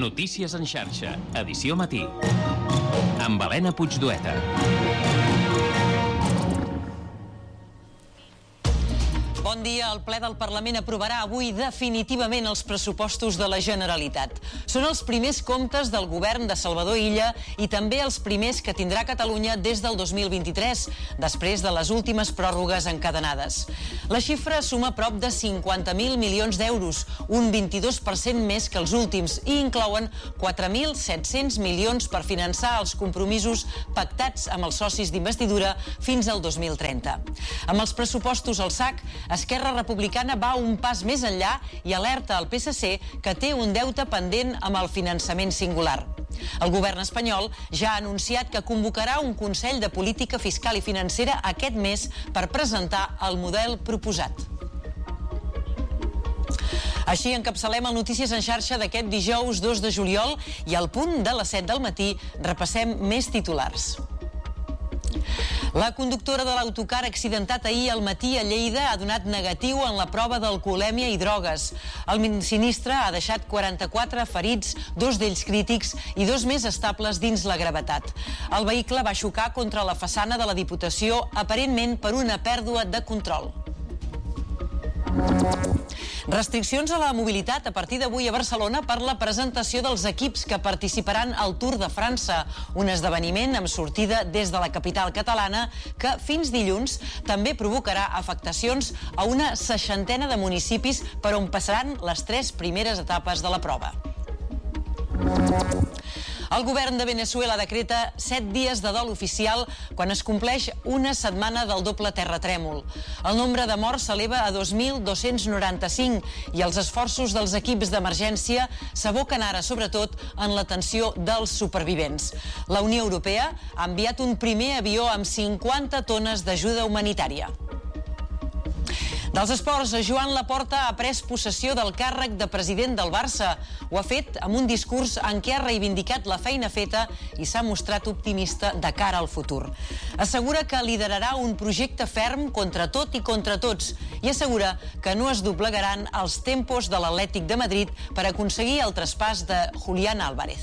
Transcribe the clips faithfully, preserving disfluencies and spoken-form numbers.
Notícies en xarxa, edició matí. Amb Helena Puigdueta. Bon dia. El ple del Parlament aprovarà avui definitivament els pressupostos de la Generalitat. Són els primers comptes del govern de Salvador Illa i també els primers que tindrà Catalunya des del dos mil vint-i-tres, després de les últimes pròrrogues encadenades. La xifra suma prop de cinquanta mil milions d'euros, un vint-i-dos per cent més que els últims, i inclouen quatre mil set-cents milions per finançar els compromisos pactats amb els socis d'investidura fins al dos mil trenta. Amb els pressupostos al sac, Esquerra Republicana va un pas més enllà i alerta al P S C que té un deute pendent amb el finançament singular. El govern espanyol ja ha anunciat que convocarà un Consell de Política Fiscal i Financera aquest mes per presentar el model proposat. Així encapçalem el Notícies en xarxa d'aquest dijous dos de juliol i al punt de les set del matí repassem més titulars. La conductora de l'autocar accidentat ahir al matí a Lleida ha donat negatiu en la prova d'alcoholèmia i drogues. El sinistre ha deixat quaranta-quatre ferits, dos d'ells crítics i dos més estables dins la gravetat. El vehicle va xocar contra la façana de la Diputació, aparentment per una pèrdua de control. Restriccions a la mobilitat a partir d'avui a Barcelona per la presentació dels equips que participaran al Tour de França, un esdeveniment amb sortida des de la capital catalana que fins dilluns també provocarà afectacions a una seixantena de municipis per on passaran les tres primeres etapes de la prova. El govern de Veneçuela decreta set dies de dol oficial quan es compleix una setmana del doble terratrèmol. El nombre de morts s'eleva a dos mil dos-cents noranta-cinc i els esforços dels equips d'emergència s'aboquen ara sobretot en l'atenció dels supervivents. La Unió Europea ha enviat un primer avió amb cinquanta tones d'ajuda humanitària. Dels esports, Joan Laporta ha pres possessió del càrrec de president del Barça. Ho ha fet amb un discurs en què ha reivindicat la feina feta i s'ha mostrat optimista de cara al futur. Assegura que liderarà un projecte ferm contra tot i contra tots i assegura que no es doblegaran els tempos de l'Atlètic de Madrid per aconseguir el traspàs de Julián Álvarez.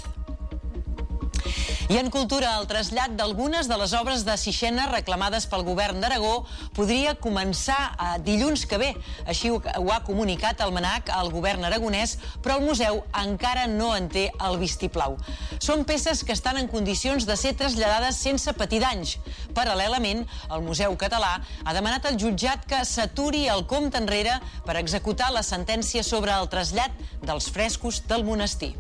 I en cultura, el trasllat d'algunes de les obres de Sixena reclamades pel govern d'Aragó podria començar a dilluns que ve. Així ho ha comunicat el MNAC al govern aragonès, però el museu encara no en té el vistiplau. Són peces que estan en condicions de ser traslladades sense patir danys. Paral·lelament, el Museu Català ha demanat al jutjat que s'aturi el compte enrere per executar la sentència sobre el trasllat dels frescos del monestir.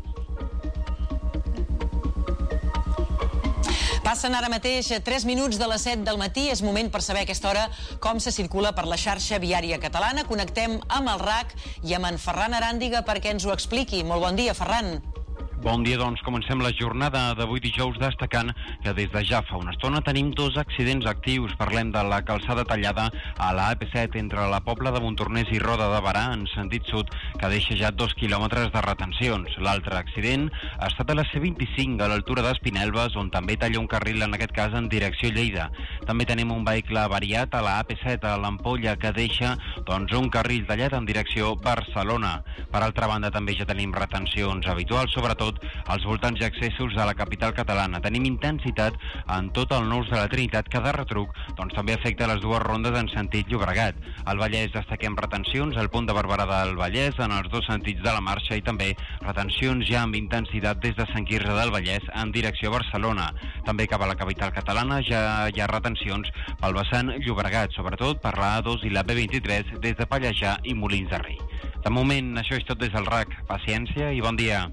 Passen ara mateix tres minuts de les set del matí. És moment per saber a aquesta hora com se circula per la xarxa viària catalana. Connectem amb el R A C i amb en Ferran Aràndiga perquè ens ho expliqui. Molt bon dia, Ferran. Bon dia, doncs comencem la jornada d'avui dijous destacant que des de ja fa una estona tenim dos accidents actius. Parlem de la calçada tallada a la A P set entre la Pobla de Montornès i Roda de Berà en sentit sud, que deixa ja dos quilòmetres de retencions. L'altre accident ha estat a la C vint-i-cinc a l'altura d'Espinelves, on també talla un carril, en aquest cas en direcció Lleida. També tenim un vehicle avariat a la A P set a l'Ampolla que deixa doncs, un carril tallat en direcció Barcelona. Per altra banda també ja tenim retencions habituals, sobretot als voltants i accessos de la capital catalana. Tenim intensitat en tot el nus de la Trinitat, que de retruc doncs, també afecta les dues rondes en sentit Llobregat. Al Vallès destaquem retencions al punt de Barberà del Vallès en els dos sentits de la marxa i també retencions ja amb intensitat des de Sant Quirze del Vallès en direcció a Barcelona. També cap a la capital catalana ja hi ha retencions pel vessant Llobregat, sobretot per la A dos i la B vint-i-tres des de Pallejà i Molins de Rei. De moment, això és tot des del R A C. Paciència i bon dia.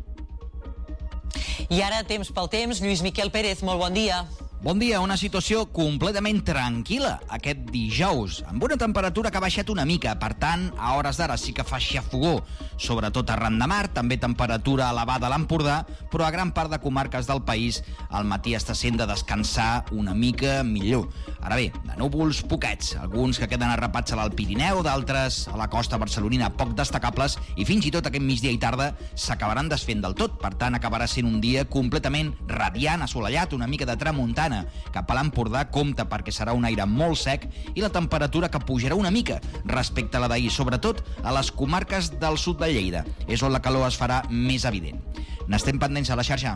I ara, temps pel temps, Lluís Miquel Pérez, molt bon dia. Bon dia, una situació completament tranquil·la aquest dijous, amb una temperatura que ha baixat una mica, per tant, a hores d'ara sí que fa xafogó, sobretot arran de mar, també temperatura elevada a l'Empordà, però a gran part de comarques del país el matí està sent de descansar una mica millor. Ara bé, de núvols poquets, alguns que queden arrapats a l'Alt Pirineu, d'altres a la costa barcelonina poc destacables, i fins i tot aquest migdia i tarda s'acabaran desfent del tot, per tant acabarà sent un dia completament radiant, assolellat, una mica de tramuntana. Cap a l'Empordà compta perquè serà un aire molt sec i la temperatura que pujarà una mica respecte a la d'ahir, sobretot a les comarques del sud de Lleida. És on la calor es farà més evident. N'estem pendents a la xarxa.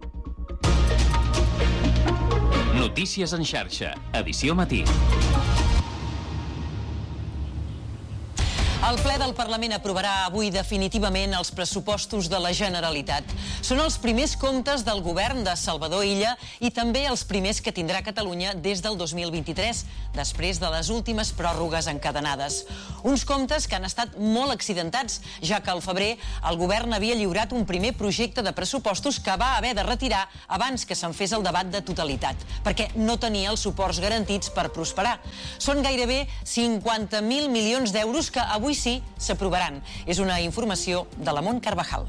Notícies en xarxa, edició matí. El ple del Parlament aprovarà avui definitivament els pressupostos de la Generalitat. Són els primers comptes del govern de Salvador Illa i també els primers que tindrà Catalunya des del dos mil vint-i-tres, després de les últimes pròrrogues encadenades. Uns comptes que han estat molt accidentats, ja que al febrer el govern havia lliurat un primer projecte de pressupostos que va haver de retirar abans que se'n fes el debat de totalitat, perquè no tenia els suports garantits per prosperar. Són gairebé cinquanta mil milions d'euros que avui sí s'aprovaran. És una informació de la Mont Carvajal.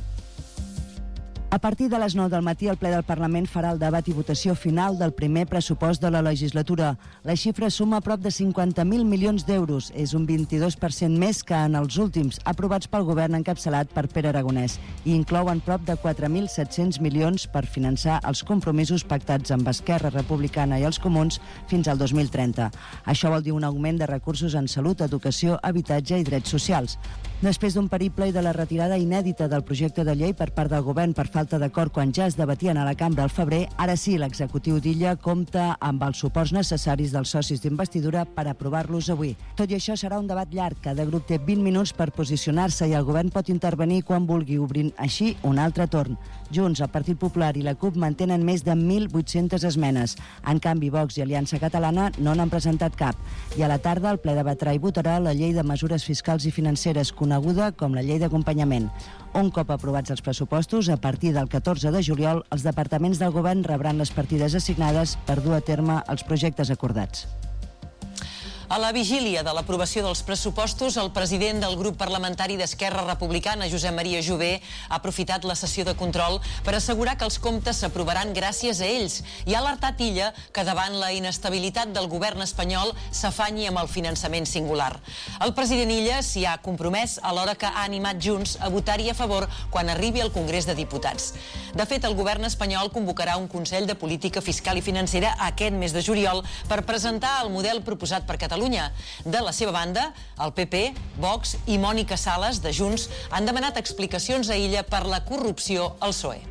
A partir de les nou del matí, el ple del Parlament farà el debat i votació final del primer pressupost de la legislatura. La xifra suma prop de cinquanta mil milions d'euros. És un vint-i-dos per cent més que en els últims, aprovats pel govern encapçalat per Pere Aragonès, i inclouen prop de quatre mil set-cents milions per finançar els compromisos pactats amb Esquerra Republicana i els Comuns fins al dos mil trenta. Això vol dir un augment de recursos en salut, educació, habitatge i drets socials. Després d'un periple i de la retirada inèdita del projecte de llei per part del govern per falta d'acord quan ja es debatien a la cambra al febrer, ara sí l'executiu d'Illa compta amb els suports necessaris dels socis d'investidura per aprovar-los avui. Tot i això serà un debat llarg. Cada grup té vint minuts per posicionar-se i el govern pot intervenir quan vulgui, obrint així un altre torn. Junts, el Partit Popular i la CUP mantenen més de mil vuit-centes esmenes. En canvi, Vox i Aliança Catalana no n'han presentat cap. I a la tarda el ple debatrà i votarà la llei de mesures fiscals i financeres, coneguda com la llei d'acompanyament. Un cop aprovats els pressupostos, a partir del catorze de juliol, els departaments del govern rebran les partides assignades per dur a terme els projectes acordats. A la vigília de l'aprovació dels pressupostos, el president del grup parlamentari d'Esquerra Republicana, Josep Maria Jové, ha aprofitat la sessió de control per assegurar que els comptes s'aprovaran gràcies a ells i ha alertat Illa que davant la inestabilitat del govern espanyol s'afanyi amb el finançament singular. El president Illa s'hi ha compromès alhora que ha animat Junts a votar-hi a favor quan arribi al Congrés de Diputats. De fet, el govern espanyol convocarà un Consell de Política Fiscal i Financera aquest mes de juliol per presentar el model proposat per Catalunya. De la seva banda, el P P, Vox i Mònica Sales, de Junts, han demanat explicacions a Illa per la corrupció al P S O E.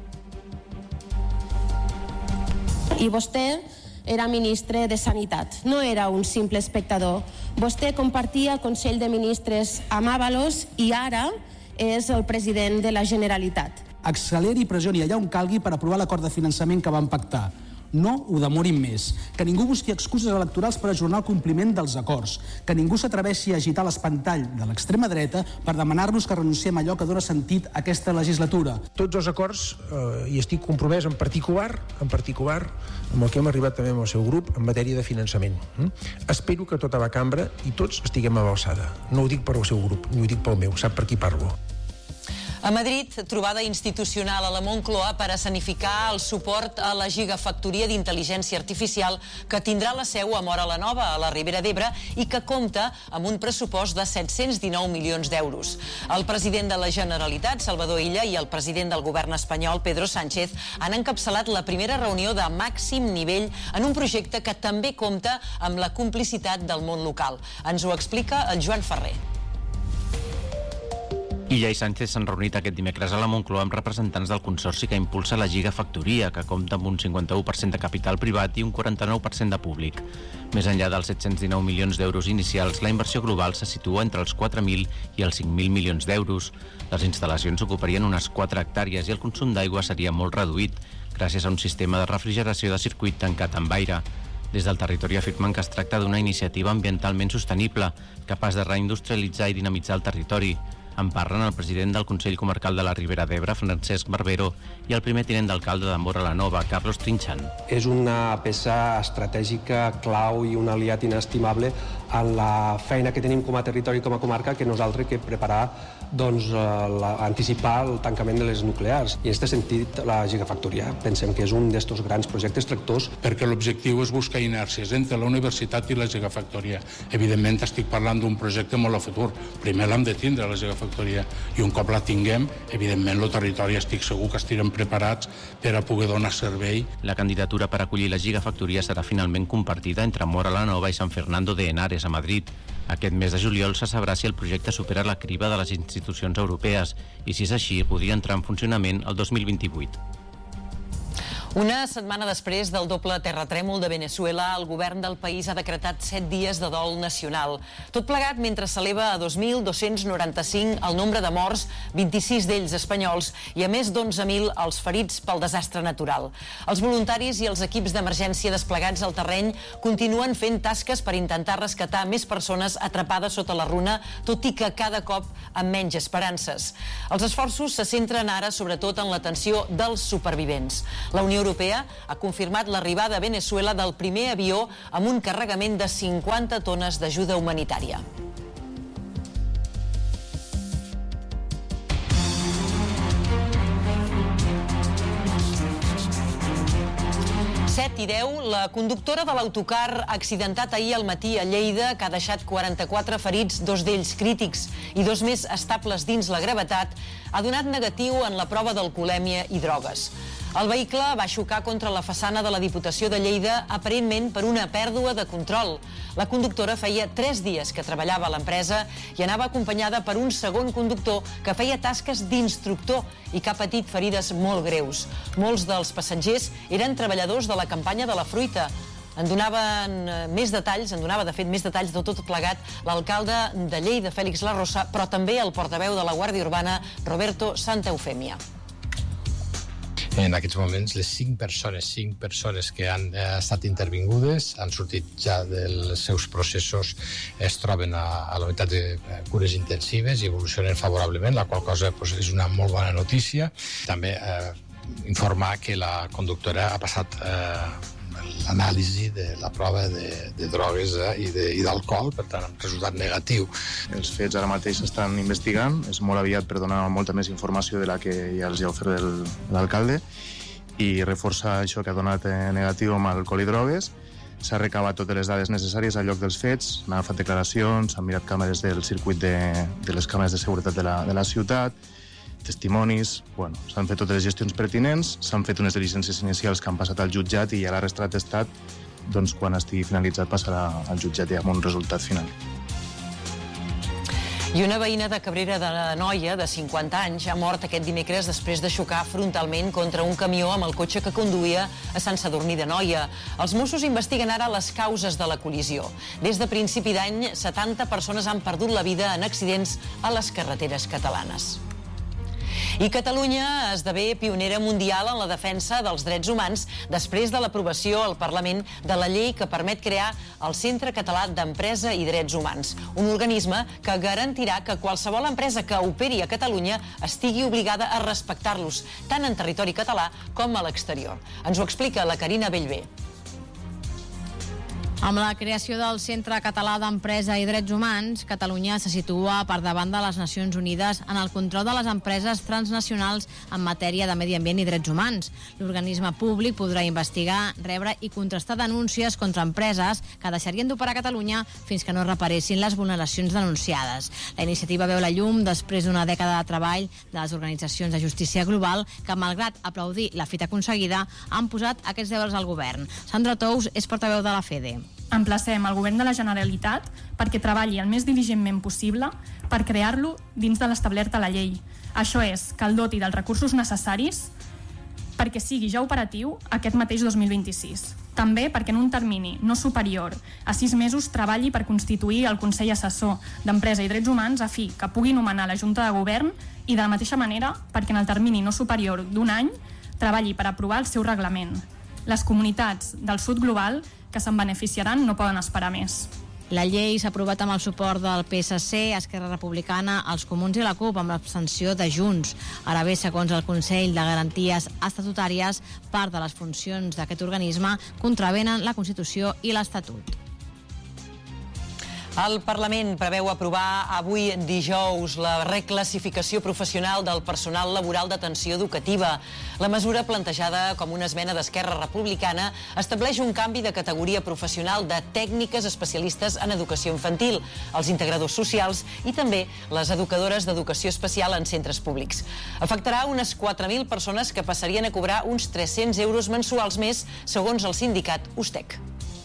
I vostè era ministre de Sanitat, no era un simple espectador. Vostè compartia Consell de Ministres amb Ábalos i ara és el president de la Generalitat. Acceleri i pressioni allà on calgui per aprovar l'acord de finançament que van pactar. No ho demorin més. Que ningú busqui excuses electorals per ajornar el compliment dels acords. Que ningú s'atreveixi a agitar l'espantall de l'extrema dreta per demanar-nos que renunciem a allò que dona sentit a aquesta legislatura. Tots els acords, eh, i estic compromès en particular, en particular, amb el que hem arribat també amb el seu grup en matèria de finançament. Mm? Espero que tota la cambra i tots estiguem a l'alçada. No ho dic per al seu grup, ni ho dic pel meu, sap per qui parlo. A Madrid, trobada institucional a la Moncloa per escenificar el suport a la gigafactoria d'intel·ligència artificial que tindrà la seu a Móra la Nova, a la Ribera d'Ebre, i que compta amb un pressupost de set-cents dinou milions d'euros. El president de la Generalitat, Salvador Illa, i el president del govern espanyol, Pedro Sánchez, han encapçalat la primera reunió de màxim nivell en un projecte que també compta amb la complicitat del món local. Ens ho explica el Joan Ferrer. Illa i Sánchez s'han reunit aquest dimecres a la Moncloa amb representants del consorci que impulsa la gigafactoria, que compta amb un cinquanta-u per cent de capital privat i un quaranta-nou per cent de públic. Més enllà dels set-cents dinou milions d'euros inicials, la inversió global se situa entre els quatre mil i els cinc mil milions d'euros. Les instal·lacions ocuparien unes quatre hectàrees i el consum d'aigua seria molt reduït, gràcies a un sistema de refrigeració de circuit tancat amb aire. Des del territori afirmen que es tracta d'una iniciativa ambientalment sostenible, capaç de reindustrialitzar i dinamitzar el territori. En parlen el president del Consell Comarcal de la Ribera d'Ebre, Francesc Barbero, i el primer tinent d'alcalde de Móra la Nova, Carlos Trinxant. És una peça estratègica, clau i un aliat inestimable en la feina que tenim com a territori, com a comarca, que nosaltres que preparar, doncs, la, anticipar el tancament de les nuclears. I en aquest sentit, la gigafactoria pensem que és un d'estos grans projectes tractors. Perquè l'objectiu és buscar inèrcies entre la universitat i la gigafactoria. Evidentment, estic parlant d'un projecte molt a futur. Primer l'hem de tindre, la gigafactoria. Gigafactoria. I un cop la tinguem, evidentment, el territori estic segur que estirem preparats per a poder donar servei. La candidatura per acollir la Gigafactoria serà finalment compartida entre Móra la Nova i San Fernando de Henares, a Madrid. Aquest mes de juliol se sabrà si el projecte supera la criba de les institucions europees i, si és així, podria entrar en funcionament el dos mil vint-i-vuit. Una setmana després del doble terratrèmol de Veneçuela, el govern del país ha decretat set dies de dol nacional. Tot plegat mentre s'eleva a dos mil dos-cents noranta-cinc el nombre de morts, vint-i-sis d'ells espanyols, i a més d'onze mil els ferits pel desastre natural. Els voluntaris i els equips d'emergència desplegats al terreny continuen fent tasques per intentar rescatar més persones atrapades sota la runa, tot i que cada cop amb menys esperances. Els esforços se centren ara sobretot en l'atenció dels supervivents. La Unió Europea ha confirmat l'arribada a Veneçuela del primer avió amb un carregament de cinquanta tones d'ajuda humanitària. set i deu, la conductora de l'autocar accidentat ahir al matí a Lleida, que ha deixat quaranta-quatre ferits, dos d'ells crítics i dos més estables dins la gravetat, ha donat negatiu en la prova d'alcoholèmia i drogues. El vehicle va xocar contra la façana de la Diputació de Lleida, aparentment per una pèrdua de control. La conductora feia tres dies que treballava a l'empresa i anava acompanyada per un segon conductor que feia tasques d'instructor i que ha patit ferides molt greus. Molts dels passatgers eren treballadors de la campanya de la fruita. En donaven més detalls, en donava de fet més detalls de tot plegat l'alcalde de Lleida, Fèlix Larrosa, però també el portaveu de la Guàrdia Urbana, Roberto Santaeufemia. En aquests moments, les cinc persones, cinc persones que han eh, estat intervingudes han sortit ja dels seus processos, es troben a, a la unitat de cures intensives i evolucionen favorablement, la qual cosa pues, és una molt bona notícia. També eh, informar que la conductora ha passat eh, l'anàlisi de la prova de, de drogues eh, i, de, i d'alcohol, per tant, amb resultat negatiu. Els fets ara mateix s'estan investigant, és molt aviat per donar molta més informació de la que ja els ha ofert l'alcalde i reforçar això que ha donat negatiu amb alcohol i drogues. S'ha recabat totes les dades necessàries al lloc dels fets, s'han agafat declaracions, s'han mirat càmeres del circuit de, de les càmeres de seguretat de la, de la ciutat, testimonis, bueno, s'han fet totes les gestions pertinents, s'han fet unes diligències inicials que han passat al jutjat i ja la resta d'atestat, doncs, quan estigui finalitzat passarà al jutjat ja amb un resultat final. I una veïna de Cabrera de Noia, de cinquanta anys, ha mort aquest dimecres després de xocar frontalment contra un camió amb el cotxe que conduïa a Sant Sadurní de Noia. Els Mossos investiguen ara les causes de la col·lisió. Des de principi d'any, setanta persones han perdut la vida en accidents a les carreteres catalanes. I Catalunya esdevé pionera mundial en la defensa dels drets humans després de l'aprovació al Parlament de la llei que permet crear el Centre Català d'Empresa i Drets Humans, un organisme que garantirà que qualsevol empresa que operi a Catalunya estigui obligada a respectar-los, tant en territori català com a l'exterior. Ens ho explica la Carina Bellver. Amb la creació del Centre Català d'Empresa i Drets Humans, Catalunya se situa per davant de les Nacions Unides en el control de les empreses transnacionals en matèria de medi ambient i drets humans. L'organisme públic podrà investigar, rebre i contrastar denúncies contra empreses que deixarien d'operar a Catalunya fins que no reparessin les vulneracions denunciades. La iniciativa veu la llum després d'una dècada de treball de les organitzacions de justícia global que, malgrat aplaudir la fita aconseguida, han posat aquests deures al govern. Sandra Tous és portaveu de la FEDE. Emplacem el govern de la Generalitat perquè treballi el més diligentment possible per crear-lo dins de l'establert a la llei. Això és, que el doti dels recursos necessaris perquè sigui ja operatiu aquest mateix dos mil vint-i-sis. També perquè en un termini no superior a sis mesos treballi per constituir el Consell Assessor d'Empresa i Drets Humans a fi que pugui nomenar la Junta de Govern i de la mateixa manera perquè en el termini no superior d'un any treballi per aprovar el seu reglament. Les comunitats del sud global que se'n beneficiaran no poden esperar més. La llei s'ha aprovat amb el suport del P S C, Esquerra Republicana, els Comuns i la CUP, amb l'abstenció de Junts. Ara bé, segons el Consell de Garanties Estatutàries, part de les funcions d'aquest organisme contravenen la Constitució i l'Estatut. El Parlament preveu aprovar avui dijous la reclassificació professional del personal laboral d'atenció educativa. La mesura, plantejada com una esmena d'Esquerra Republicana, estableix un canvi de categoria professional de tècniques especialistes en educació infantil, els integradors socials i també les educadores d'educació especial en centres públics. Afectarà unes quatre mil persones que passarien a cobrar uns tres-cents euros mensuals més, segons el sindicat Ustec.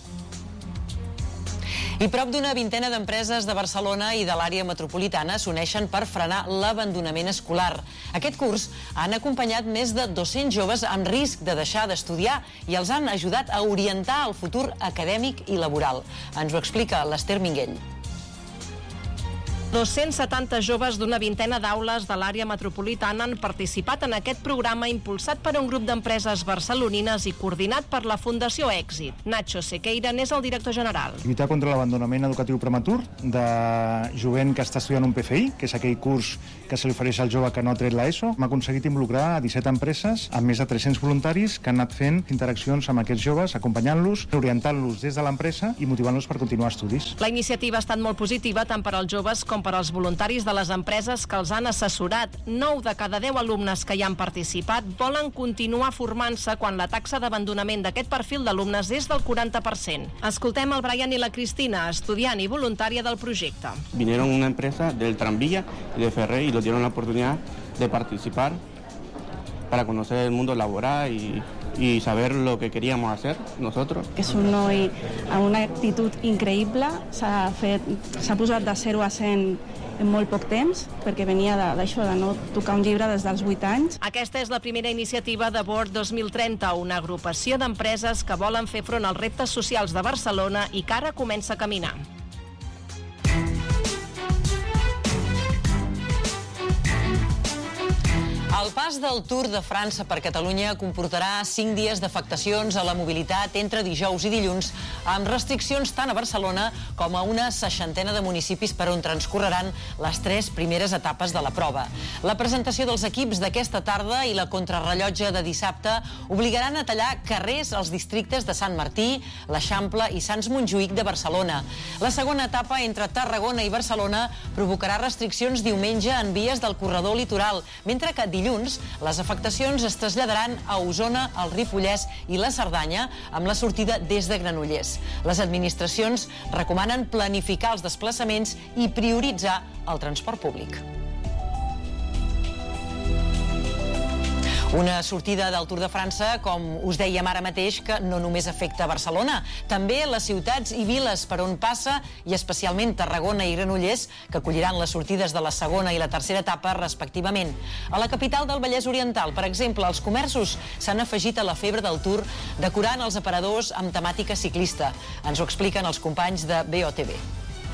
I prop d'una vintena d'empreses de Barcelona i de l'àrea metropolitana s'uneixen per frenar l'abandonament escolar. Aquest curs han acompanyat més de dos-cents joves amb risc de deixar d'estudiar i els han ajudat a orientar el futur acadèmic i laboral. Ens ho explica l'Ester Minguell. dos-cents setanta joves d'una vintena d'aules de l'àrea metropolitana han participat en aquest programa impulsat per un grup d'empreses barcelonines i coordinat per la Fundació Èxit. Nacho Sequeira n'és el director general. Lluitar contra l'abandonament educatiu prematur de jovent que està estudiant un P F I, que és aquell curs que se li ofereix al jove que no ha tret l'ESO. Hem aconseguit involucrar a disset empreses amb més de tres-cents voluntaris que han anat fent interaccions amb aquests joves, acompanyant-los, orientant-los des de l'empresa i motivant-los per continuar estudis. La iniciativa ha estat molt positiva tant per als joves com per als voluntaris de les empreses que els han assessorat. nou de cada deu alumnes que hi han participat volen continuar formant-se quan la taxa d'abandonament d'aquest perfil d'alumnes és del quaranta per cent. Escoltem el Brian i la Cristina, estudiant i voluntària del projecte. Vinieron una empresa del tranvía y de Ferrer y nos dieron la oportunidad de participar para conocer el mundo laboral y i saber lo que queríamos hacer nosotros. És un noi amb una actitud increïble, s'ha fet, s'ha posat de zero a cent en molt poc temps, perquè venia d'això, de no tocar un llibre des dels vuit anys. Aquesta és la primera iniciativa de Board dos mil trenta, una agrupació d'empreses que volen fer front als reptes socials de Barcelona i que ara comença a caminar. El pas del Tour de França per Catalunya comportarà cinc dies d'afectacions a la mobilitat entre dijous i dilluns, amb restriccions tant a Barcelona com a una seixantena de municipis per on transcorreran les tres primeres etapes de la prova. La presentació dels equips d'aquesta tarda i la contrarrellotge de dissabte obligaran a tallar carrers als districtes de Sant Martí, l'Eixample i Sants Montjuïc de Barcelona. La segona etapa entre Tarragona i Barcelona provocarà restriccions diumenge en vies del corredor litoral, mentre que dilluns les afectacions es traslladaran a Osona, el Ripollès i la Cerdanya, amb la sortida des de Granollers. Les administracions recomanen planificar els desplaçaments i prioritzar el transport públic. Una sortida del Tour de França, com us dèiem ara mateix, que no només afecta Barcelona, també les ciutats i viles per on passa, i especialment Tarragona i Granollers, que acolliran les sortides de la segona i la tercera etapa, respectivament. A la capital del Vallès Oriental, per exemple, els comerços s'han afegit a la febre del Tour, decorant els aparadors amb temàtica ciclista. Ens ho expliquen els companys de B O T V.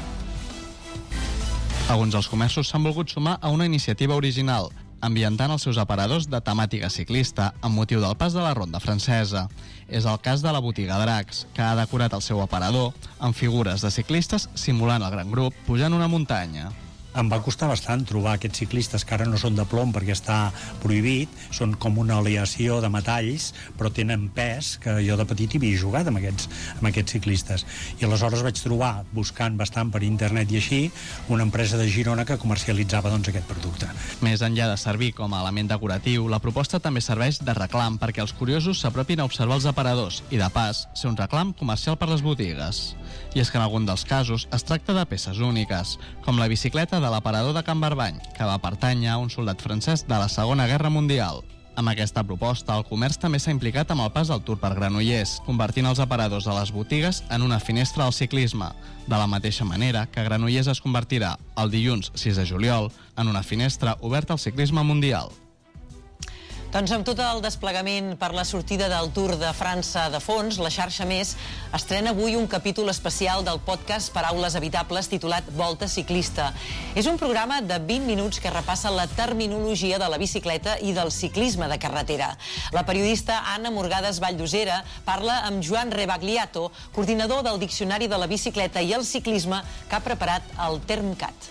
Alguns dels comerços s'han volgut sumar a una iniciativa original, ambientant els seus aparadors de temàtica ciclista amb motiu del pas de la Ronda Francesa. És el cas de la botiga Dracs, que ha decorat el seu aparador amb figures de ciclistes simulant el gran grup pujant una muntanya. Em va costar bastant trobar aquests ciclistes que ara no són de plom perquè està prohibit, són com una aleació de metalls, però tenen pes, que jo de petit hi havia jugat amb aquests, amb aquests ciclistes. I aleshores vaig trobar, buscant bastant per internet i així, una empresa de Girona que comercialitzava doncs, aquest producte. Més enllà de servir com a element decoratiu, la proposta també serveix de reclam perquè els curiosos s'apropin a observar els aparadors i, de pas, ser un reclam comercial per les botigues. I és que en algun dels casos es tracta de peces úniques, com la bicicleta de l'aparador de Can Barbany, que va pertànyer a un soldat francès de la Segona Guerra Mundial. Amb aquesta proposta, el comerç també s'ha implicat amb el pas del Tour per Granollers, convertint els aparadors de les botigues en una finestra al ciclisme, de la mateixa manera que Granollers es convertirà, el dilluns sis de juliol, en una finestra oberta al ciclisme mundial. Doncs amb tot el desplegament per la sortida del Tour de França de fons, la xarxa Més estrena avui un capítol especial del podcast Paraules Habitables titulat Volta Ciclista. És un programa de vint minuts que repassa la terminologia de la bicicleta i del ciclisme de carretera. La periodista Anna Morgades Valldosera parla amb Joan Rebagliato, coordinador del Diccionari de la Bicicleta i el Ciclisme, que ha preparat el Termcat.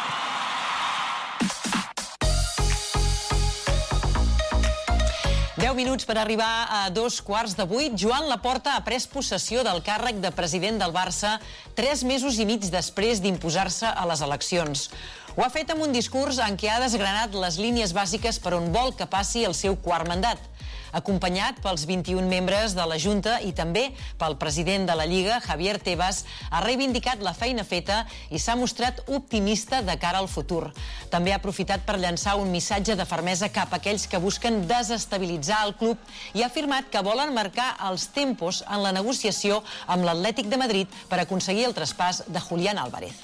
deu minuts per arribar a dos quarts de vuit. Joan Laporta ha pres possessió del càrrec de president del Barça tres mesos i mig després d'imposar-se a les eleccions. Ho ha fet amb un discurs en què ha desgranat les línies bàsiques per on vol que passi el seu quart mandat. Acompanyat pels vint-i-un membres de la Junta i també pel president de la Lliga, Javier Tebas, ha reivindicat la feina feta i s'ha mostrat optimista de cara al futur. També ha aprofitat per llançar un missatge de fermesa cap a aquells que busquen desestabilitzar el club i ha afirmat que volen marcar els tempos en la negociació amb l'Atlètic de Madrid per aconseguir el traspàs de Julián Álvarez.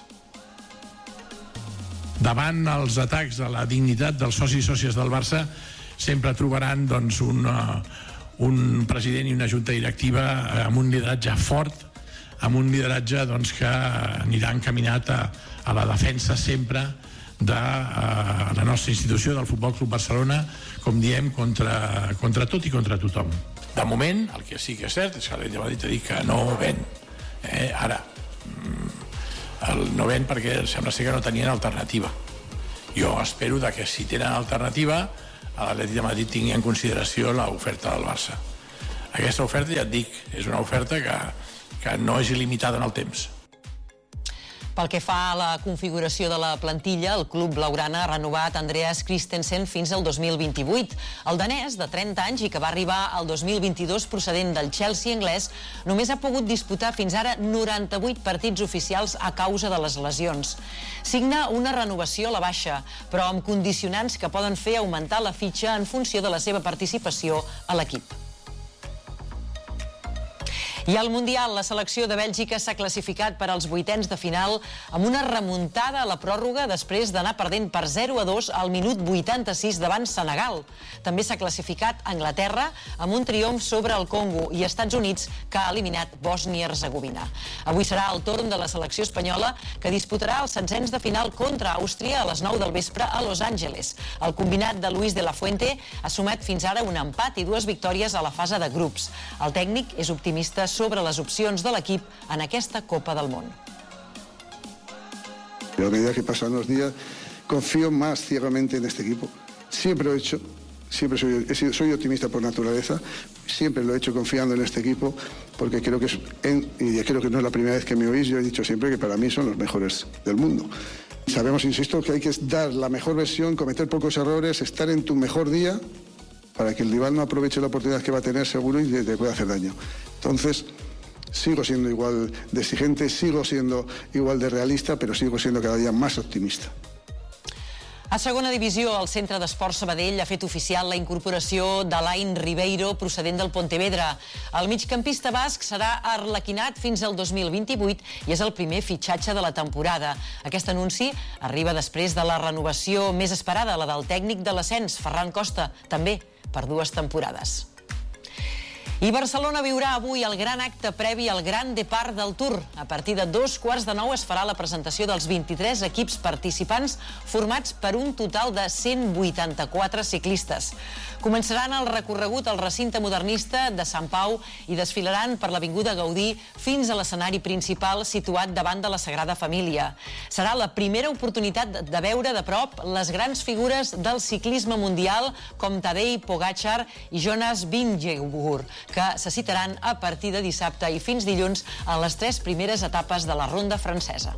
Davant els atacs a la dignitat dels socis i sòcies del Barça, sempre trobaran doncs, un, uh, un president i una junta directiva amb un lideratge fort, amb un lideratge doncs, que anirà encaminat a, a la defensa sempre de uh, la nostra institució, del Futbol Club Barcelona, com diem, contra, contra tot i contra tothom. De moment, el que sí que és cert és que l'Atlètic de Madrid ha dit que no ven. Eh, ara, el no ven perquè sembla ser que no tenien alternativa. Jo espero que si tenen alternativa a l'Atlètic de Madrid tingui en consideració l'oferta del Barça. Aquesta oferta, ja et dic, és una oferta que, que no és il·limitada en el temps. Pel que fa a la configuració de la plantilla, el club blaugrana ha renovat Andreas Christensen fins al dos mil vint-i-vuit. El danès, de trenta anys i que va arribar al dos mil vint-i-dos procedent del Chelsea anglès, només ha pogut disputar fins ara noranta-vuit partits oficials a causa de les lesions. Signa una renovació a la baixa, però amb condicionants que poden fer augmentar la fitxa en funció de la seva participació a l'equip. I al Mundial, la selecció de Bèlgica s'ha classificat per als vuitens de final amb una remuntada a la pròrroga després d'anar perdent per zero a dos al minut vuitanta-sis davant Senegal. També s'ha classificat Anglaterra amb un triomf sobre el Congo i Estats Units, que ha eliminat Bòsnia i Hercegovina. Avui serà el torn de la selecció espanyola, que disputarà els setzents de final contra Àustria a les nou del vespre a Los Angeles. El combinat de Luis de la Fuente ha sumat fins ara un empat i dues victòries a la fase de grups. El tècnic és optimista sobre les opcions de l'equip en aquesta Copa del Món. A medida que pasan los días, confío más ciegamente en este equipo. Siempre lo he hecho, siempre soy, he sido, soy optimista por naturaleza, siempre lo he hecho confiando en este equipo, porque creo que es, en, y creo que no es la primera vez que me oís, yo he dicho siempre que para mí son los mejores del mundo. Sabemos, insisto, que hay que dar la mejor versión, cometer pocos errores, estar en tu mejor día, para que el rival no aproveche la oportunidad que va a tener seguro y te pueda hacer daño. Entonces, sigo siendo igual de exigente, sigo siendo igual de realista, però sigo siendo cada dia més optimista. A segona divisió, el Centre d'Esports Sabadell ha fet oficial la incorporació d'Alain Ribeiro, procedent del Pontevedra. El migcampista basc serà arlequinat fins al dos mil vint-i-vuit i és el primer fitxatge de la temporada. Aquest anunci arriba després de la renovació més esperada, la del tècnic de l'ascens, Ferran Costa, també per dues temporades. I Barcelona viurà avui el gran acte previ al Gran Depart del Tour. A partir de dos quarts de nou es farà la presentació dels vint-i-tres equips participants formats per un total de cent vuitanta-quatre ciclistes. Començaran el recorregut al recinte modernista de Sant Pau i desfilaran per l'Avinguda Gaudí fins a l'escenari principal situat davant de la Sagrada Família. Serà la primera oportunitat de veure de prop les grans figures del ciclisme mundial com Tadej Pogačar i Jonas Vingegaard, que se citaran a partir de dissabte i fins dilluns en les tres primeres etapes de la ronda francesa.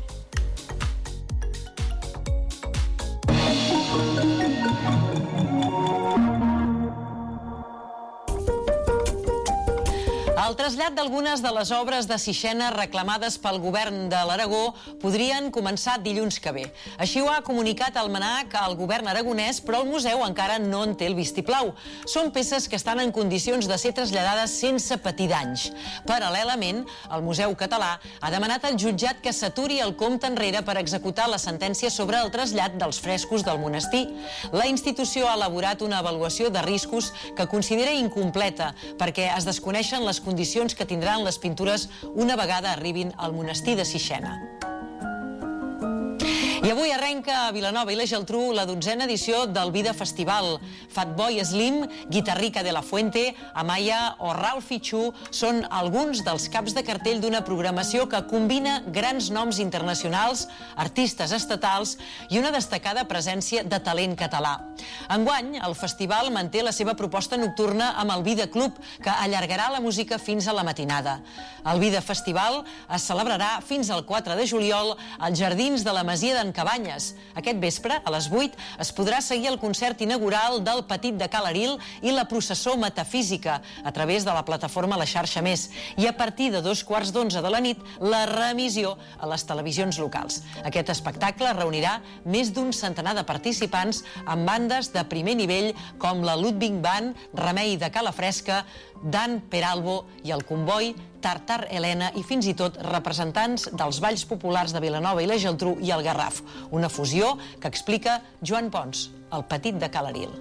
El trasllat d'algunes de les obres de Sixena reclamades pel govern de l'Aragó podrien començar dilluns que ve. Així ho ha comunicat el MNAC al govern aragonès, però el museu encara no en té el vistiplau. Són peces que estan en condicions de ser traslladades sense patir danys. Paral·lelament, el Museu Català ha demanat al jutjat que s'aturi el compte enrere per executar la sentència sobre el trasllat dels frescos del monestir. La institució ha elaborat una avaluació de riscos que considera incompleta perquè es desconeixen les condicions condicions que tindran les pintures una vegada arribin al monestir de Sixena. I avui arrenca a Vilanova i la Geltrú la dotzena edició del Vida Festival. Fatboy Slim, Guitarrica de la Fuente, Amaya o Ralphie Chu són alguns dels caps de cartell d'una programació que combina grans noms internacionals, artistes estatals i una destacada presència de talent català. Enguany, el festival manté la seva proposta nocturna amb el Vida Club, que allargarà la música fins a la matinada. El Vida Festival es celebrarà fins al quatre de juliol als jardins de la Masia d'en Cabanyes. Aquest vespre, a les vuit, es podrà seguir el concert inaugural del Petit de Cal Aril i la processó metafísica a través de la plataforma La Xarxa Més. I a partir de dos quarts d'onze de la nit, la reemissió a les televisions locals. Aquest espectacle reunirà més d'un centenar de participants amb bandes de primer nivell com la Ludwig Band, Remei de Calafresca, Dan Peralbo i el Comboi, Tartar Helena i fins i tot representants dels balls populars de Vilanova i la Geltrú i el Garraf. Una fusió que explica Joan Pons, el Petit de Cal Aril.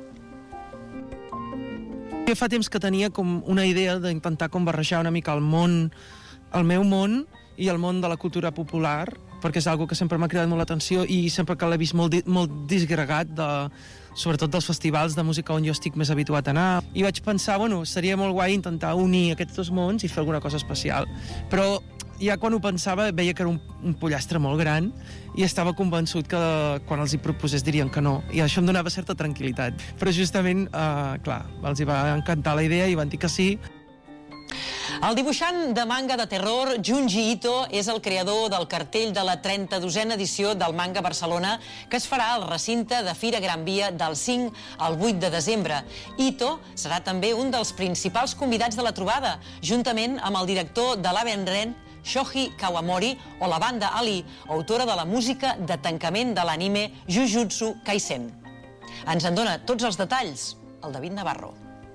Fa temps que tenia com una idea d'intentar com barrejar una mica el món, el meu món i el món de la cultura popular, perquè és algo que sempre m'ha cridat molt l'atenció i sempre que l'he vist molt, molt disgregat, de, sobretot dels festivals de música on jo estic més habituat a anar. I vaig pensar, bueno, seria molt guai intentar unir aquests dos mons i fer alguna cosa especial. Però ja quan ho pensava veia que era un, un pollastre molt gran i estava convençut que quan els hi proposés dirien que no. I això em donava certa tranquil·litat. Però justament, eh, clar, els hi va encantar la idea i van dir que sí. El dibuixant de manga de terror Junji Ito és el creador del cartell de la trenta-dosena edició del Manga Barcelona, que es farà al recinte de Fira Gran Via del cinc al vuit de desembre. Ito serà també un dels principals convidats de la trobada, juntament amb el director de l'Avenren, Shoji Kawamori, o la banda Ali, autora de la música de tancament de l'anime Jujutsu Kaisen. Ens en dona tots els detalls el David Navarro.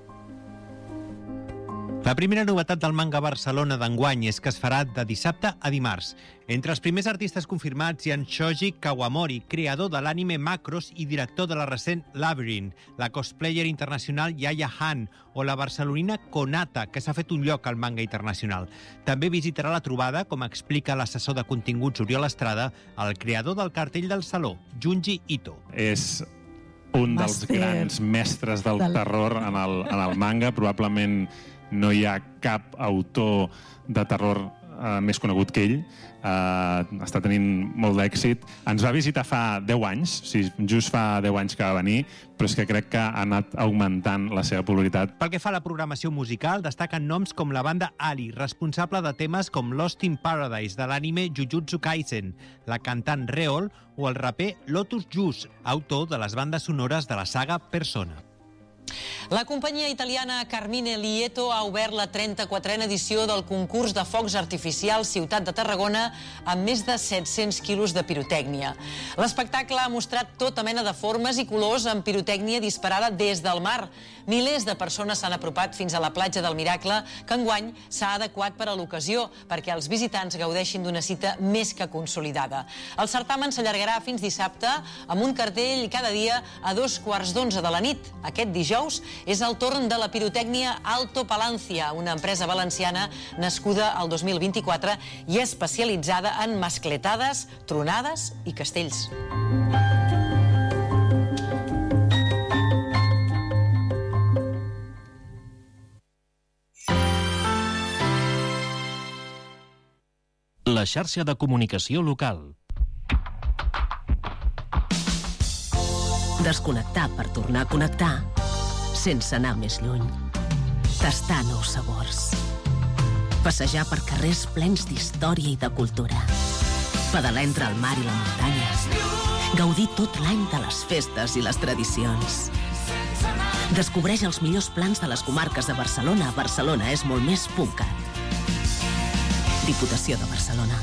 La primera novetat del Manga Barcelona d'enguany és que es farà de dissabte a dimarts. Entre els primers artistes confirmats hi ha Shoji Kawamori, creador de l'anime Macross i director de la recent Labyrinth, la cosplayer internacional Yaya Han o la barcelonina Konata, que s'ha fet un lloc al manga internacional. També visitarà la trobada, com explica l'assessor de continguts Oriol Estrada, el creador del cartell del saló, Junji Ito. És un dels grans mestres del terror en el, en el manga, probablement no hi ha cap autor de terror eh, més conegut que ell. Eh, està tenint molt d'èxit. Ens va visitar fa deu anys, o sigui, just fa deu anys que va venir, però és que crec que ha anat augmentant la seva popularitat. Pel que fa a la programació musical, destaquen noms com la banda Ali, responsable de temes com Lost in Paradise de l'anime Jujutsu Kaisen, la cantant Reol o el raper Lotus Juice, autor de les bandes sonores de la saga Persona. La companyia italiana Carmine Lieto ha obert la trenta-quatrena edició del concurs de focs artificials Ciutat de Tarragona amb més de set-cents quilos de pirotècnia. L'espectacle ha mostrat tota mena de formes i colors amb pirotècnia disparada des del mar. Milers de persones s'han apropat fins a la platja del Miracle, que enguany s'ha adequat per a l'ocasió perquè els visitants gaudeixin d'una cita més que consolidada. El certamen s'allargarà fins dissabte amb un cartell cada dia a dos quarts d'onze de la nit. Aquest dijous és el torn de la pirotècnia Alto Palancia, una empresa valenciana nascuda al dos mil vint-i-quatre i especialitzada en mascletades, tronades i castells. La xarxa de comunicació local. Desconnectar per tornar a connectar sense anar més lluny. Tastar nous sabors. Passejar per carrers plens d'història i de cultura. Pedalar entre el mar i la muntanya. Gaudir tot l'any de les festes i les tradicions. Descobreix els millors plans de les comarques de Barcelona a Barcelona és molt més punt cat. Diputació de Barcelona.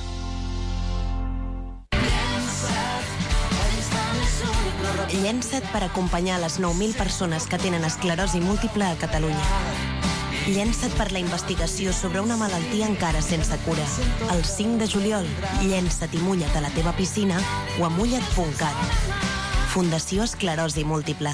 Llença't per acompanyar les nou mil persones que tenen esclerosi múltiple a Catalunya. Llença't per la investigació sobre una malaltia encara sense cura. El cinc de juliol, llença't i mulla't a la teva piscina o a mulla't punt cat. Fundació Esclerosi Múltiple.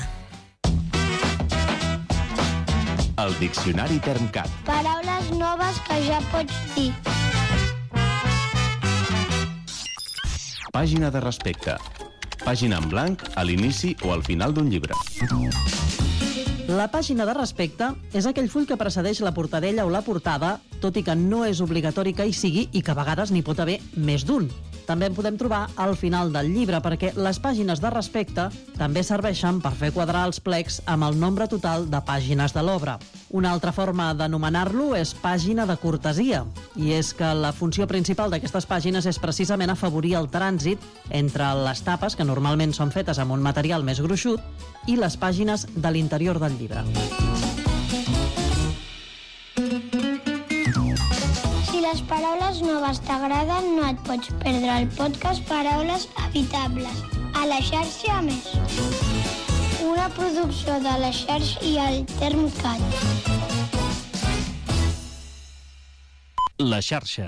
El Diccionari Termcat. Paraules noves que ja pots dir. Pàgina de respecte. pàgina en blanc, a l'inici o al final d'un llibre. La pàgina de respecte és aquell full que precedeix la portadella o la portada, tot i que no és obligatori que hi sigui i que a vegades n'hi pot haver més d'un. També en podem trobar al final del llibre, perquè les pàgines de respecte també serveixen per fer quadrar els plecs amb el nombre total de pàgines de l'obra. Una altra forma d'anomenar-lo és pàgina de cortesia, i és que la funció principal d'aquestes pàgines és precisament afavorir el trànsit entre les tapes, que normalment són fetes amb un material més gruixut, i les pàgines de l'interior del llibre. Si les paraules noves t'agraden, no et pots perdre el podcast Paraules Habitables, a la xarxa Més. Una producció de la xarxa i el Termcat. La xarxa.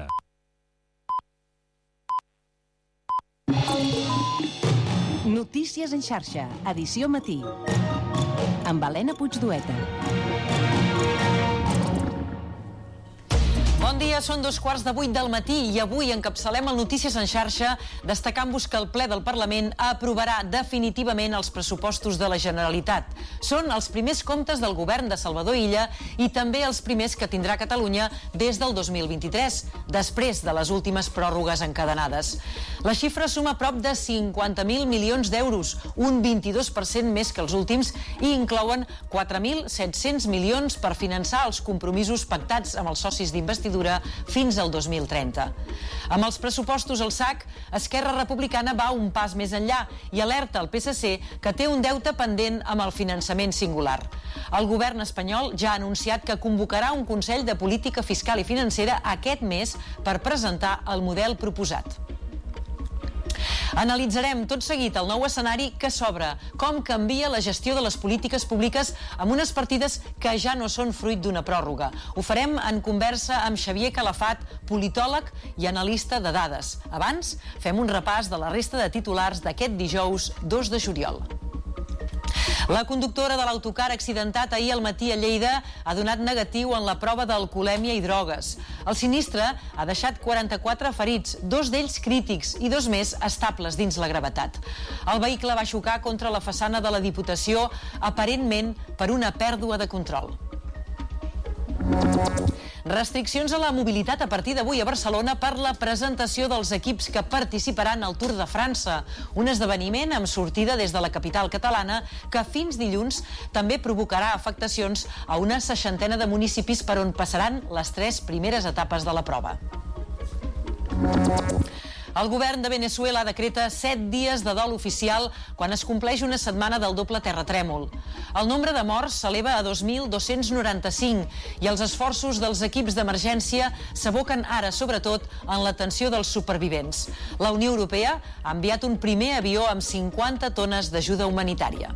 Notícies en xarxa, edició matí. Amb Helena Puigdueta. Bon dia, són dos quarts de vuit del matí i avui encapçalem el Notícies en xarxa destacant-vos que el ple del Parlament aprovarà definitivament els pressupostos de la Generalitat. Són els primers comptes del govern de Salvador Illa i també els primers que tindrà Catalunya des del dos mil vint-i-tres, després de les últimes pròrrogues encadenades. La xifra suma prop de cinquanta mil milions d'euros, un vint-i-dos per cent més que els últims, i inclouen quatre mil set-cents milions per finançar els compromisos pactats amb els socis d'investidura fins al dos mil trenta. Amb els pressupostos al sac, Esquerra Republicana va un pas més enllà i alerta el P S C que té un deute pendent amb el finançament singular. El govern espanyol ja ha anunciat que convocarà un Consell de Política Fiscal i Financera aquest mes per presentar el model proposat. Analitzarem tot seguit el nou escenari que s'obre, com canvia la gestió de les polítiques públiques amb unes partides que ja no són fruit d'una pròrroga. Ho farem en conversa amb Xavier Calafat, politòleg i analista de dades. Abans, fem un repàs de la resta de titulars d'aquest dijous dos de juliol. La conductora de l'autocar accidentat ahir al matí a Lleida ha donat negatiu en la prova d'alcoholèmia i drogues. El sinistre ha deixat quaranta-quatre ferits, dos d'ells crítics i dos més estables dins la gravetat. El vehicle va xocar contra la façana de la Diputació, aparentment per una pèrdua de control. Restriccions a la mobilitat a partir d'avui a Barcelona per la presentació dels equips que participaran al Tour de França, un esdeveniment amb sortida des de la capital catalana que fins dilluns també provocarà afectacions a una seixantena de municipis per on passaran les tres primeres etapes de la prova. El govern de Veneçuela decreta set dies de dol oficial quan es compleix una setmana del doble terratrèmol. El nombre de morts s'eleva a dos mil dos-cents noranta-cinc i els esforços dels equips d'emergència s'aboquen ara, sobretot, en l'atenció dels supervivents. La Unió Europea ha enviat un primer avió amb cinquanta tones d'ajuda humanitària.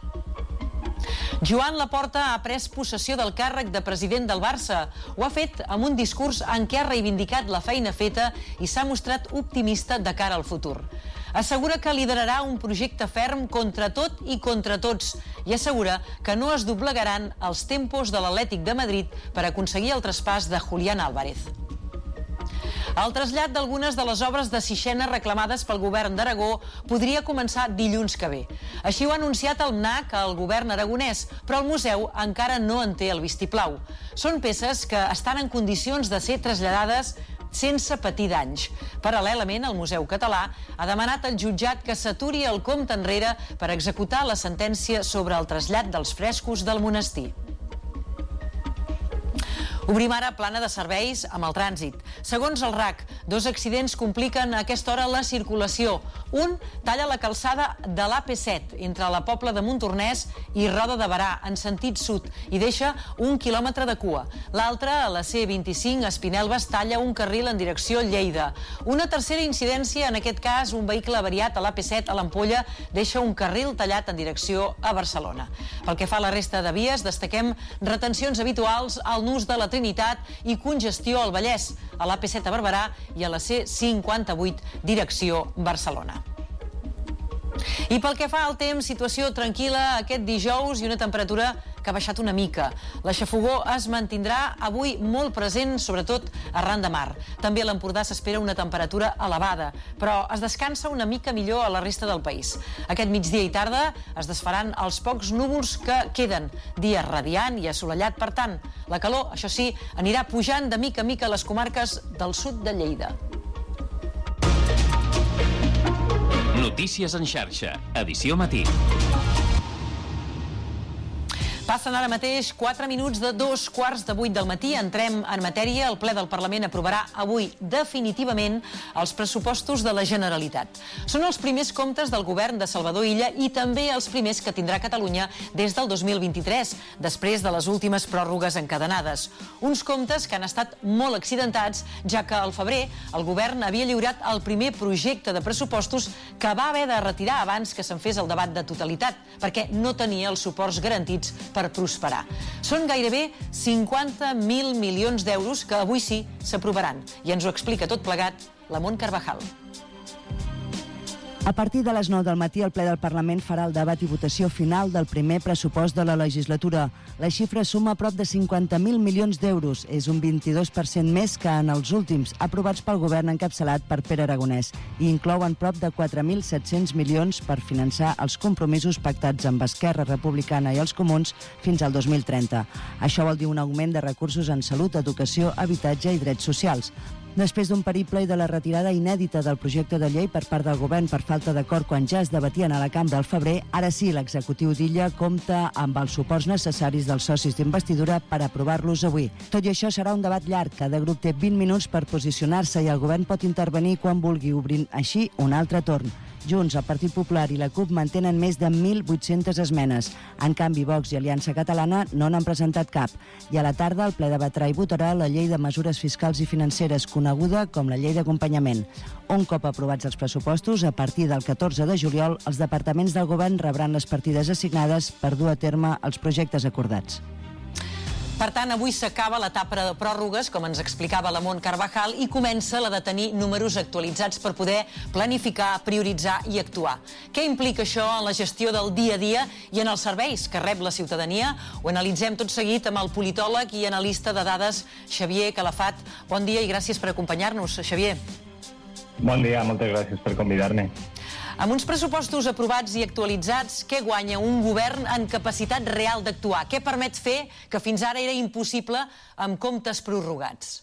Joan Laporta ha pres possessió del càrrec de president del Barça. Ho ha fet amb un discurs en què ha reivindicat la feina feta i s'ha mostrat optimista de cara al futur. Assegura que liderarà un projecte ferm contra tot i contra tots i assegura que no es doblegaran els tempos de l'Atlètic de Madrid per aconseguir el traspàs de Julián Álvarez. El trasllat d'algunes de les obres de Sixena reclamades pel govern d'Aragó podria començar dilluns que ve. Així ho ha anunciat el M N A C al govern aragonès, però el museu encara no en té el vistiplau. Són peces que estan en condicions de ser traslladades sense patir danys. Paral·lelament, el Museu Català ha demanat al jutjat que s'aturi el compte enrere per executar la sentència sobre el trasllat dels frescos del monestir. Obrim ara plana de serveis amb el trànsit. Segons el R A C, dos accidents compliquen a aquesta hora la circulació. Un talla la calçada de l'A P set entre la Pobla de Montornès i Roda de Berà, en sentit sud, i deixa un quilòmetre de cua. L'altre, a la C vint-i-cinc, a Espinelves, talla un carril en direcció Lleida. Una tercera incidència, en aquest cas, un vehicle avariat a l'A P set a l'Ampolla, deixa un carril tallat en direcció a Barcelona. Pel que fa a la resta de vies, destaquem retencions habituals al nus de la Trinitat i congestió al Vallès, a l'A P set a Barberà i a la C cinquanta-vuit, direcció Barcelona. I pel que fa al temps, situació tranquil·la aquest dijous i una temperatura que ha baixat una mica. La xafogor es mantindrà avui molt present, sobretot arran de mar. També a l'Empordà s'espera una temperatura elevada, però es descansa una mica millor a la resta del país. Aquest migdia i tarda es desfaran els pocs núvols que queden. Dia radiant i assolellat, per tant. La calor, això sí, anirà pujant de mica a mica a les comarques del sud de Lleida. Notícies en xarxa, edició matí. Passen ara mateix quatre minuts de dos quarts de vuit del matí. Entrem en matèria. El ple del Parlament aprovarà avui definitivament els pressupostos de la Generalitat. Són els primers comptes del govern de Salvador Illa i també els primers que tindrà Catalunya des del dos mil vint-i-tres, després de les últimes pròrrogues encadenades. Uns comptes que han estat molt accidentats, ja que al febrer el govern havia lliurat el primer projecte de pressupostos que va haver de retirar abans que se'n fes el debat de totalitat, perquè no tenia els suports garantits per prosperar. Són gairebé cinquanta mil milions d'euros que avui sí s'aprovaran. I ens ho explica tot plegat la Mont Carvajal. A partir de les nou del matí, el ple del Parlament farà el debat i votació final del primer pressupost de la legislatura. La xifra suma prop de cinquanta mil milions d'euros. És un vint-i-dos per cent més que en els últims, aprovats pel govern encapçalat per Pere Aragonès, i inclouen prop de quatre mil set-cents milions per finançar els compromisos pactats amb Esquerra Republicana i els Comuns fins al dos mil trenta. Això vol dir un augment de recursos en salut, educació, habitatge i drets socials. Després d'un periple i de la retirada inèdita del projecte de llei per part del govern per falta d'acord quan ja es debatien a la cambra al febrer, ara sí l'executiu d'Illa compta amb els suports necessaris dels socis d'investidura per aprovar-los avui. Tot i això serà un debat llarg. Cada grup té vint minuts per posicionar-se i el govern pot intervenir quan vulgui, obrint així un altre torn. Junts, el Partit Popular i la CUP mantenen més de mil vuit-centes esmenes. En canvi, Vox i Aliança Catalana no n'han presentat cap. I a la tarda el ple debatrà i votarà la llei de mesures fiscals i financeres, coneguda com la llei d'acompanyament. Un cop aprovats els pressupostos, a partir del catorze de juliol, els departaments del govern rebran les partides assignades per dur a terme els projectes acordats. Per tant, avui s'acaba l'etapa de pròrrogues, com ens explicava la Mont Carvajal, i comença la de tenir números actualitzats per poder planificar, prioritzar i actuar. Què implica això en la gestió del dia a dia i en els serveis que rep la ciutadania? Ho analitzem tot seguit amb el politòleg i analista de dades Xavier Calafat. Bon dia i gràcies per acompanyar-nos, Xavier. Bon dia, moltes gràcies per convidar-me. Amb uns pressupostos aprovats i actualitzats, què guanya un govern en capacitat real d'actuar? Què permet fer que fins ara era impossible amb comptes prorrogats?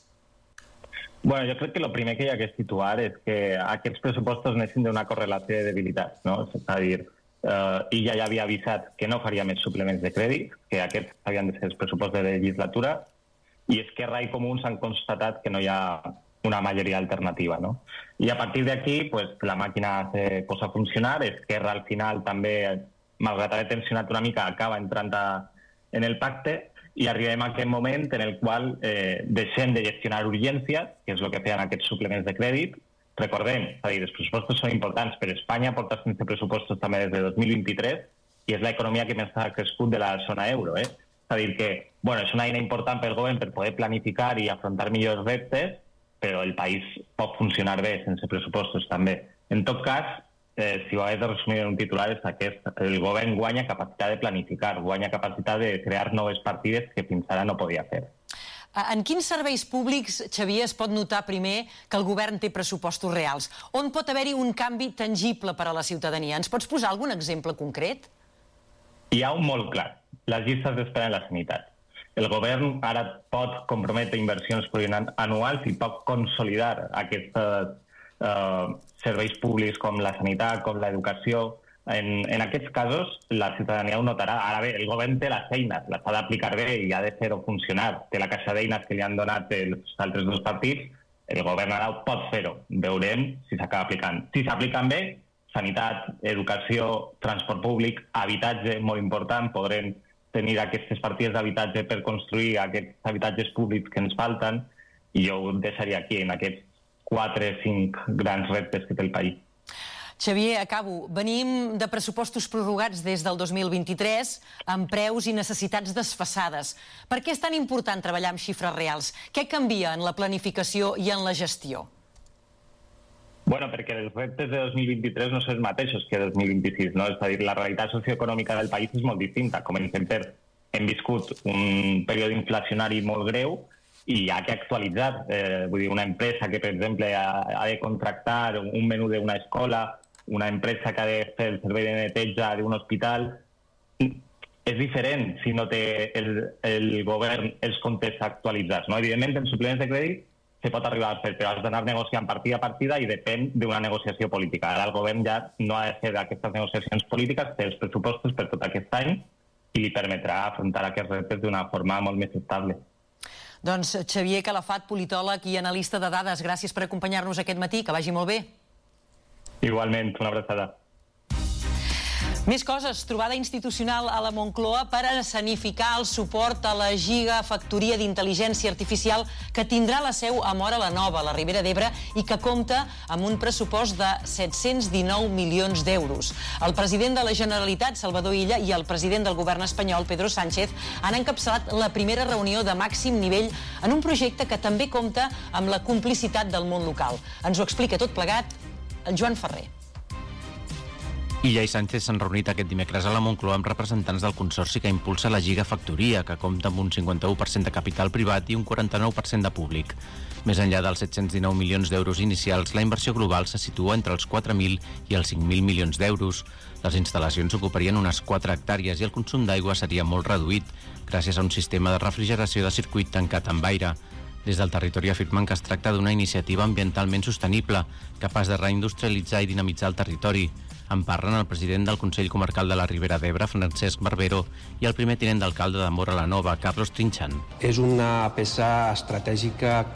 Bueno, jo crec que el primer que hi ha que situar és que aquests pressupostos neixen d'una correlació de debilitats, no? És a dir, eh, ella ja havia avisat que no faria més suplements de crèdit, que aquests havien de ser els pressupostos de legislatura, i Esquerra i Comuns han constatat que no hi ha una majoria alternativa, no? I a partir d'aquí, pues, la màquina se posa a funcionar. Esquerra, al final, també, malgrat haver tensionat una mica, acaba entrant a, en el pacte i arribem a aquest moment en el qual eh, deixem de gestionar urgències, que és el que feien aquests suplements de crèdit. Recordem, és a dir, els pressupostos són importants, però Espanya porta sense pressupostos també des de dos mil vint-i-tres i és l'economia que més ha crescut de la zona euro, eh? És a dir, que bueno, és una eina important pel govern per poder planificar i afrontar millors reptes, però el país pot funcionar bé sense pressupostos també. En tot cas, eh, si ho hagués de resumir en un titular, és aquest. El govern guanya capacitat de planificar, guanya capacitat de crear noves partides que fins ara no podia fer. En quins serveis públics, Xavier, es pot notar primer que el govern té pressupostos reals? On pot haver-hi un canvi tangible per a la ciutadania? Ens pots posar algun exemple concret? Hi ha un molt clar, les llistes d'espera en la sanitat. El govern ara pot comprometre inversions anuals i pot consolidar aquests eh, serveis públics com la sanitat, com l'educació. En, en aquests casos, la ciutadania ho notarà. Ara bé, el govern té les eines, les ha d'aplicar bé i ha de fer-ho funcionar. Té la caixa d'eines que li han donat els altres dos partits, el govern ara pot fer-ho. Veurem si s'acaba aplicant. Si s'apliquen bé, sanitat, educació, transport públic, habitatge, molt important, podrem tenir aquestes partides d'habitatge per construir aquests habitatges públics que ens falten, i jo ho deixaria aquí, en aquests quatre o cinc grans reptes que té el país. Xavier, acabo. Venim de pressupostos prorrogats des del dos mil vint-i-tres amb preus i necessitats desfasades. Per què és tan important treballar amb xifres reals? Què canvia en la planificació i en la gestió? Bueno, perquè els reptes de dos mil vint-i-tres no són els mateixos que dos mil vint-i-sis, no? És a dir, la realitat socioeconòmica del país és molt distinta. Comencem per hem viscut un període inflacionari molt greu i hi ha que actualitzar. Eh, vull dir, una empresa que, per exemple, ha, ha de contractar un menú d'una escola, una empresa que ha de fer el servei de neteja d'un hospital, és diferent si no té el, el govern els comptes actualitzats. No? Evidentment, en suplements de crèdit se pot arribar a fer, però has d'anar negociant partida a partida i depèn d'una negociació política. Ara el govern ja no ha de fer aquestes negociacions polítiques, té els pressupostos per tot aquest any i li permetrà afrontar aquests reptes d'una forma molt més estable. Doncs Xavier Calafat, politòleg i analista de dades, gràcies per acompanyar-nos aquest matí, que vagi molt bé. Igualment, una abraçada. Més coses. Trobada institucional a la Moncloa per escenificar el suport a la gigafactoria d'intel·ligència artificial que tindrà la seu a Móra la Nova, a la Ribera d'Ebre, i que compta amb un pressupost de set-cents dinou milions d'euros. El president de la Generalitat, Salvador Illa, i el president del govern espanyol, Pedro Sánchez, han encapçalat la primera reunió de màxim nivell en un projecte que també compta amb la complicitat del món local. Ens ho explica tot plegat el Joan Ferrer. Illa i Sánchez s'han reunit aquest dimecres a la Moncloa amb representants del consorci que impulsa la gigafactoria, que compta amb un cinquanta-u per cent de capital privat i un quaranta-nou per cent de públic. Més enllà dels set-cents dinou milions d'euros inicials, la inversió global se situa entre els quatre mil i els cinc mil milions d'euros. Les instal·lacions ocuparien unes quatre hectàrees i el consum d'aigua seria molt reduït, gràcies a un sistema de refrigeració de circuit tancat amb aire. Des del territori afirmen que es tracta d'una iniciativa ambientalment sostenible, capaç de reindustrialitzar i dinamitzar el territori. En parlen el president del Consell Comarcal de la Ribera d'Ebre, Francesc Barbero, i el primer tinent d'alcalde de Móra la Nova, Carlos Trinxant. És una peça estratègica